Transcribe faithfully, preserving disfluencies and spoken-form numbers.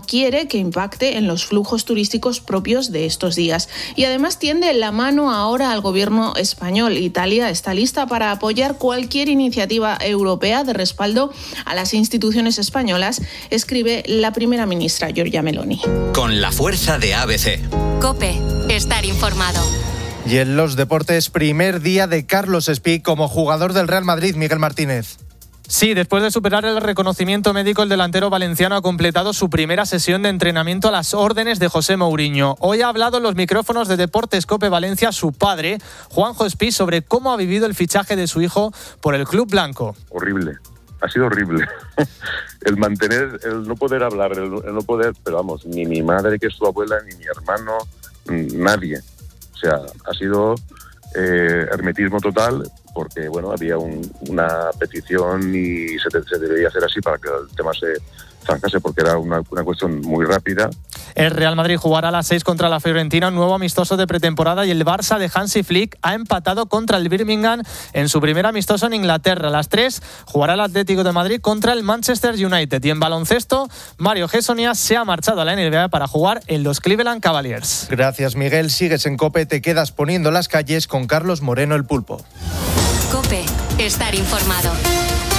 quiere que impacte en los flujos turísticos propios de estos días. Y además tiende la mano ahora al gobierno español. Italia está lista para apoyar cualquier iniciativa europea de respaldo a las instituciones españolas, escribe la primera ministra Giorgia Meloni. Con la fuerza de A B C. COPE. Estar informado. Y en los deportes, primer día de Carlos Espí como jugador del Real Madrid, Miguel Martínez. Sí, después de superar el reconocimiento médico, el delantero valenciano ha completado su primera sesión de entrenamiento a las órdenes de José Mourinho. Hoy ha hablado en los micrófonos de Deportes COPE Valencia su padre, Juanjo Espí, sobre cómo ha vivido el fichaje de su hijo por el club blanco. Horrible, ha sido horrible. El mantener, el no poder hablar, el, el no poder, pero vamos, ni mi madre que es su abuela, ni mi hermano, nadie. O sea, ha sido eh, hermetismo total, porque bueno, había un, una petición y se, se debería hacer así para que el tema se zanjase, porque era una, una cuestión muy rápida. El Real Madrid jugará a las seis contra la Fiorentina, un nuevo amistoso de pretemporada, y el Barça de Hansi Flick ha empatado contra el Birmingham en su primer amistoso en Inglaterra. A las tres jugará el Atlético de Madrid contra el Manchester United. Y en baloncesto, Mario Gessonia se ha marchado a la N B A para jugar en los Cleveland Cavaliers. Gracias, Miguel. Sigues en COPE, te quedas poniendo las calles con Carlos Moreno el Pulpo. COPE. Estar informado.